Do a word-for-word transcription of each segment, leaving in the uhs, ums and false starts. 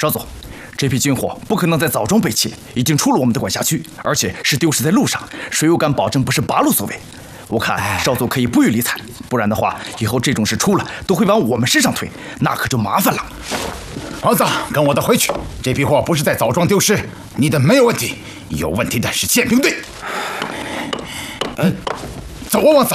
少佐，这批军火不可能在枣庄被窃，已经出了我们的管辖区，而且是丢失在路上，谁又敢保证不是八路所为？我看少佐可以不予理睬，不然的话，以后这种事出了都会往我们身上推，那可就麻烦了。 王子，跟我的回去。这批货不是在枣庄丢失，你的没有问题，有问题的是宪兵队。嗯，走啊，王子。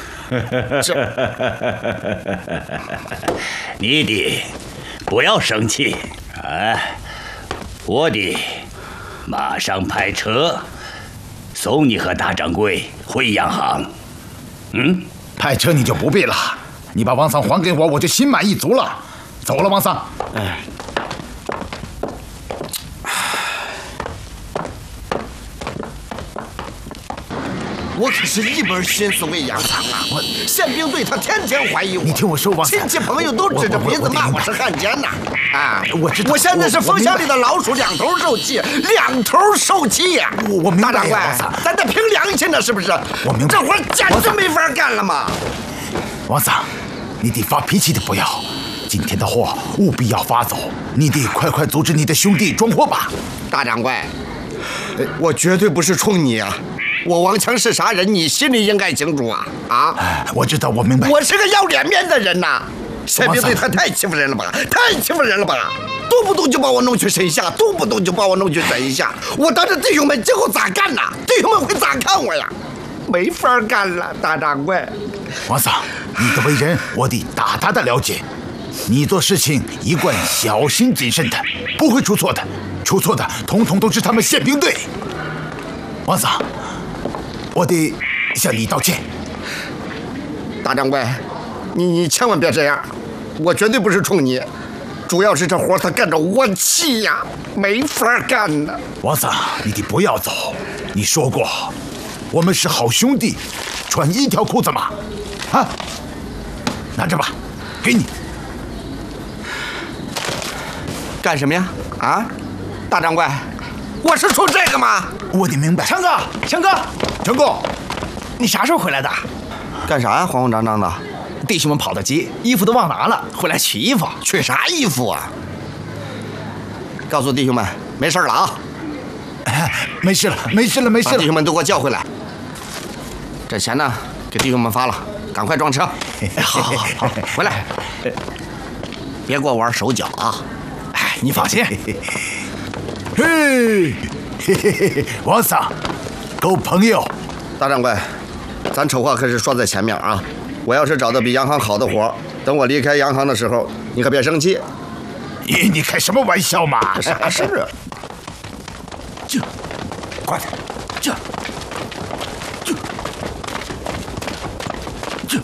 你的不要生气啊！我的马上派车送你和大掌柜回洋行。嗯， 派车你就不必了，你把王桑还给我，我就心满意足了。走了，王桑。 哎。我可是一门心思为洋行啊！我宪兵队他天天怀疑我， 你听我说，王桑， 亲戚朋友都指着鼻子骂我是汉奸呐！啊， 我知道， 我现在是风箱里的老鼠，两头受气，两头受气呀！ 我我明白， 大掌柜，咱得凭良心的，是不是？ 我明白， 这活简直没法干了嘛！ 王桑，你得发脾气的不要，今天的货务必要发走，你得快快组织你的兄弟装货吧。 大掌柜，我绝对不是冲你啊！我王强是啥人，你心里应该清楚啊！啊， 我知道，我明白。 我是个要脸面的人呐，宪兵队他太欺负人了吧，太欺负人了吧！动不动就把我弄去审下，动不动就把我弄去审下，我当着弟兄们今后咋干呐？弟兄们会咋看我呀？没法干了，大掌柜。 王桑，你的为人我得大大的了解，你做事情一贯小心谨慎的，不会出错的，出错的统统都是他们宪兵队。王桑，我得向你道歉。 大掌柜，你你千万别这样，我绝对不是冲你，主要是这活他干着我气呀，没法干呢。 王桑，你得不要走，你说过，我们是好兄弟，穿一条裤子嘛，啊，拿着吧，给你。 干什么呀？啊，大掌柜，我是出这个吗？ 我得明白。 强哥，强哥， 强哥， 你啥时候回来的？ 干啥呀？慌慌张张的。 弟兄们跑得急，衣服都忘拿了，回来取衣服。 取啥衣服啊？告诉弟兄们，没事了啊。 没事了，没事了，没事了。 把弟兄们都给我叫回来。这钱呢，给弟兄们发了，赶快装车。 好，好，好， 回来，别给我玩手脚啊！ 哎，你放心。 嘿，嘿嘿嘿，王桑，够朋友。 大掌柜，咱丑话可是说在前面啊！我要是找到比洋行好的活，等我离开洋行的时候，你可别生气。 你你开什么玩笑嘛？ 这啥事啊？ 这，快点，这，这，这。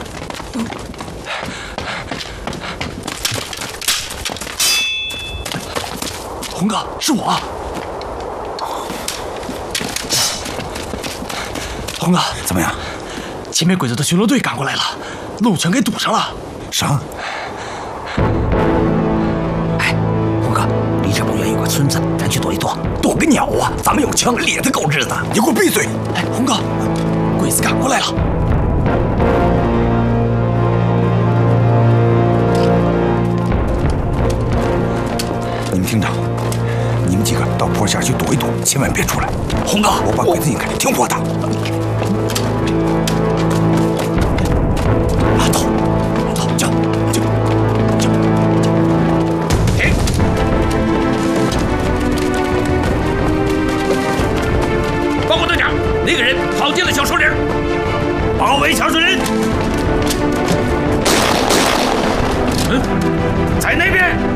红哥，是我。红哥， 怎么样？ 前面鬼子的巡逻队赶过来了，路全给堵上了。 啥？ 哎，红哥，离这不远有个村子，咱去躲一躲。 躲个鸟啊！咱们有枪，咧他狗日的！你给我闭嘴！哎，红哥，鬼子赶过来了。 你们听着，你们几个到坡下去躲一躲，千万别出来。 红哥， 我把鬼子引开，听我的。 啊，走，走，就就就停！报告队长，那个人跑进了小树林，包围小树林。嗯，在那边。